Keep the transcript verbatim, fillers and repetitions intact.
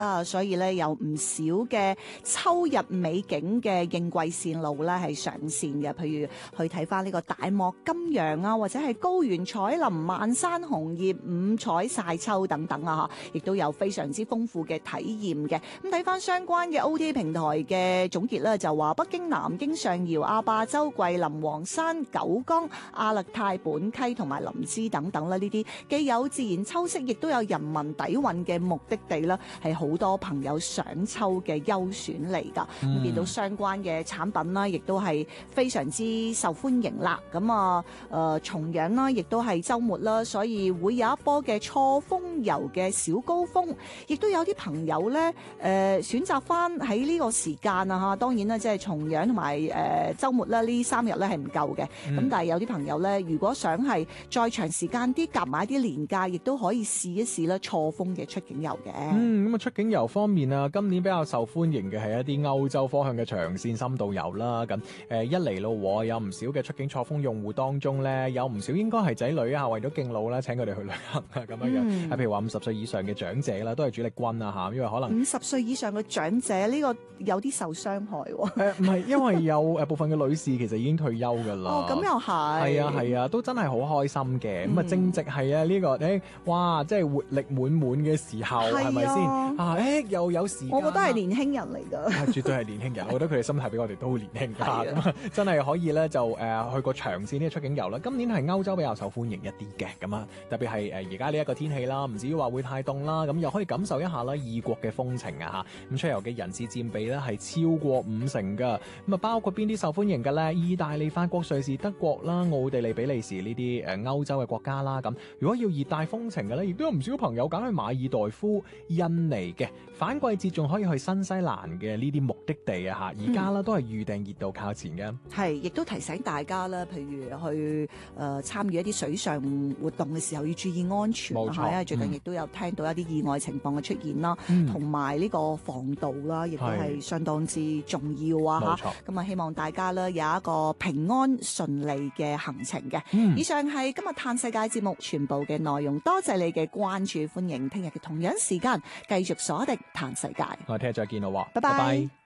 啊，所以咧有唔少嘅秋日美景嘅應季線路咧係上線嘅，譬如去睇翻呢個大漠金陽啊，或者係高原彩林、漫山紅葉、五彩晒秋等等啊，亦都有非常之豐富嘅體驗嘅。咁睇翻相關嘅 O T A 平台嘅總結咧，就話北京、南京、上饒、亞霸州、桂林、黃山、九江、阿勒泰、本溪同埋林芝等等啦，呢啲既有自然秋色，亦都有人文底蘊嘅目的地啦，係好多朋友賞秋嘅優選嚟㗎。咁、嗯、見到相關嘅產品啦，亦都係非常之受歡迎啦。咁啊，誒、呃、重陽啦，亦都係週末啦，所以會有一波嘅錯峰遊嘅小高峰，亦都有啲朋友咧誒、呃、選擇翻喺呢個時間啊嚇。當然啦，即係重陽同埋誒週末啦，呢三日咧係唔夠嘅。咁、嗯、但係有啲朋友咧，如果想係再長時間啲夾埋啲年假，亦都可以試一試咧錯峰嘅出境遊嘅。 嗯，咁啊出境遊方面啊，今年比較受歡迎嘅係一啲歐洲方向嘅長線深度遊啦。咁誒一嚟咯，有唔少嘅出境錯峰用戶當中咧，有唔少應該係仔女啊，為咗敬老啦，請佢哋去旅行啊咁樣樣。嗯、譬如話五十歲以上嘅長者啦，都係主力軍啊嚇，因為可能五十歲以上嘅長者呢、呢個有啲受傷害喎、哦。誒唔係，因為有誒部分嘅女士其實已經退休㗎啦。 哦，咁又係。 係啊係啊，都真係好開心嘅。咁啊、嗯、正值係啊呢個誒，哇！即係活力滿滿嘅時候，係咪先？啊誒又有時間。 我覺得係年輕人嚟㗎。 係絕對係年輕人，我覺得佢哋心態比我哋都年輕㗎。咁真係可以咧就誒、呃、去個長線呢個出境遊啦。今年係歐洲比較受歡迎一啲嘅咁啊，特別係誒而家呢一個天氣啦，唔至於話會太凍啦，咁又可以感受一下啦異國嘅風情啊嚇。咁出遊嘅人次佔比咧係超過五成㗎。咁啊包括邊啲受歡迎嘅咧？意大利、法國、瑞士、德國啦、奧地利、比利時呢啲誒歐洲嘅國家啦。咁如果要熱帶風情嘅咧，亦都有唔少朋友揀去馬爾代夫、印尼嘅。反季節仲可以去新西蘭嘅呢啲目的地啊嚇。而家啦都係預訂熱度靠前嘅。係、 嗯，亦都提醒大家啦，譬如去誒、呃、參與一啲水上活動嘅時候要注意安全。冇錯，因為最近亦都有聽到一啲意外情況嘅出現啦，同埋呢個防盜啦，亦都係相當之重要啊嚇。咁啊，希望大家咧有一個平安順利嘅行程嘅。嗯、以上係今日嘆世界節目全部嘅內容，多謝你嘅關注，歡迎聽日嘅同樣時間繼續鎖定嘆世界。 我哋聽日再見咯， 拜拜。拜拜。